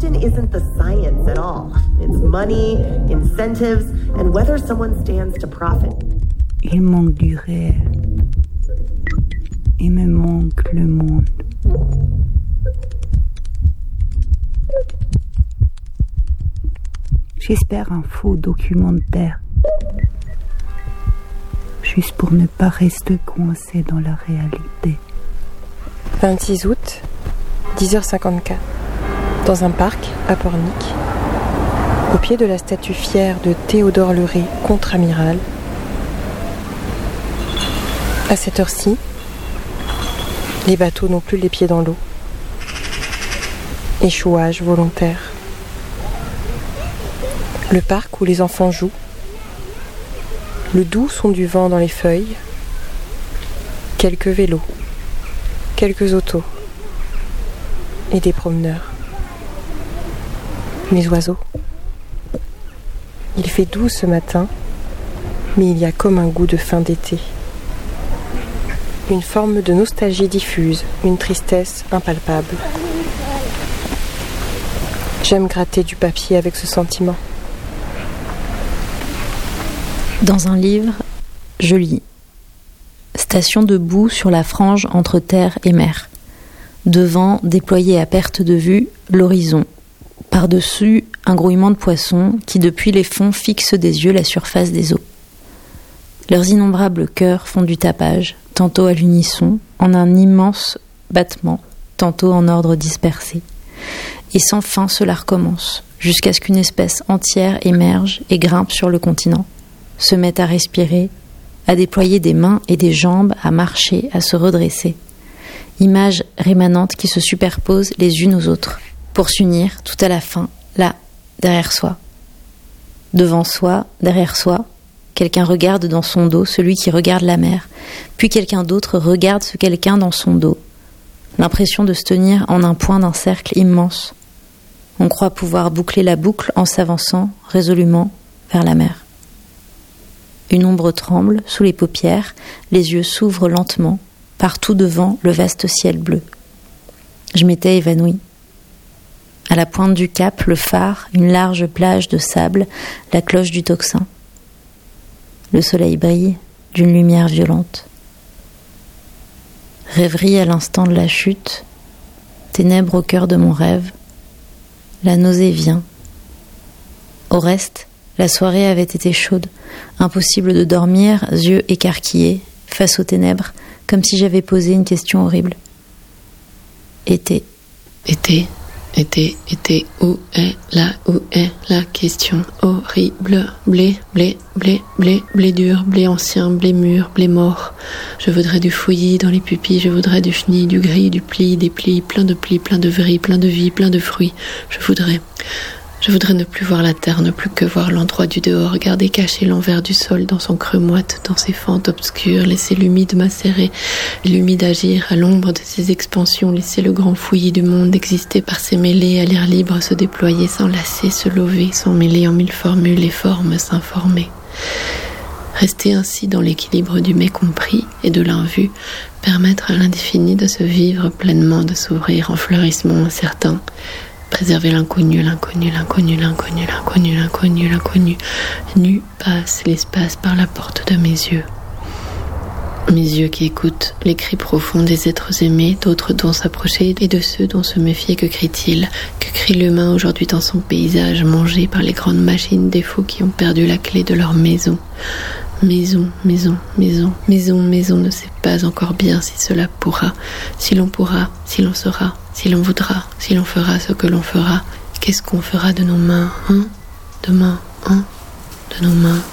often isn't the science at all. It's money, incentives, and whether someone stands to profit. Il manque du réel. Il me manque le monde. J'espère un faux documentaire. Juste pour ne pas rester coincé dans la réalité. 26 août, 10h54. Dans un parc à Pornic, au pied de la statue fière de Théodore Leray, contre-amiral. À cette heure-ci, les bateaux n'ont plus les pieds dans l'eau. Échouage volontaire. Le parc où les enfants jouent. Le doux son du vent dans les feuilles. Quelques vélos. Quelques autos. Et des promeneurs. Les oiseaux. Il fait doux ce matin, mais il y a comme un goût de fin d'été. Une forme de nostalgie diffuse, une tristesse impalpable. J'aime gratter du papier avec ce sentiment. Dans un livre, je lis « Station debout sur la frange entre terre et mer. Devant, déployé à perte de vue, l'horizon. Par-dessus, un grouillement de poissons qui, depuis les fonds, fixent des yeux la surface des eaux. Leurs innombrables cœurs font du tapage, tantôt à l'unisson, en un immense battement, tantôt en ordre dispersé. Et sans fin cela recommence, jusqu'à ce qu'une espèce entière émerge et grimpe sur le continent, se mette à respirer, à déployer des mains et des jambes, à marcher, à se redresser. Images rémanentes qui se superposent les unes aux autres, pour s'unir tout à la fin, là, derrière soi. Devant soi, derrière soi, quelqu'un regarde dans son dos celui qui regarde la mer, puis quelqu'un d'autre regarde ce quelqu'un dans son dos. L'impression de se tenir en un point d'un cercle immense. On croit pouvoir boucler la boucle en s'avançant résolument vers la mer. Une ombre tremble sous les paupières, les yeux s'ouvrent lentement, partout devant le vaste ciel bleu. Je m'étais évanouie. À la pointe du cap, le phare, une large plage de sable, la cloche du tocsin. Le soleil brille d'une lumière violente. Rêverie à l'instant de la chute, ténèbres au cœur de mon rêve, la nausée vient. Au reste, la soirée avait été chaude, impossible de dormir, yeux écarquillés, face aux ténèbres, comme si j'avais posé une question horrible. Été, où est la question horrible? Blé dur, blé ancien, blé mûr, blé mort. Je voudrais du fouillis dans les pupilles, je voudrais du chenille, du gris, du pli, des plis, plein de vris, plein de vie, plein de fruits. Je voudrais ne plus voir la terre, ne plus que voir l'endroit du dehors, garder caché l'envers du sol dans son creux moite, dans ses fentes obscures, laisser l'humide macérer, l'humide agir à l'ombre de ses expansions, laisser le grand fouillis du monde exister par ses mêlées, à l'air libre se déployer, s'enlacer, se lever, s'emmêler en mille formules et formes, s'informer. Rester ainsi dans l'équilibre du mécompris et de l'invu, permettre à l'indéfini de se vivre pleinement, de s'ouvrir en fleurissement incertain, préserver l'inconnu. Nu passe l'espace par la porte de mes yeux. Mes yeux qui écoutent les cris profonds des êtres aimés, d'autres dont s'approcher et de ceux dont se méfier. Que crie-t-il? Que crie l'humain aujourd'hui dans son paysage, mangé par les grandes machines des fous qui ont perdu la clé de leur maison? Maison ne sait pas encore bien si cela pourra, si l'on pourra, si l'on saura, si l'on voudra, si l'on fera ce que l'on fera. Qu'est-ce qu'on fera de nos mains, demain, de nos mains,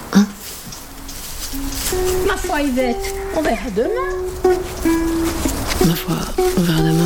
Ma foi, Yvette, on verra demain. Ma foi, on verra demain.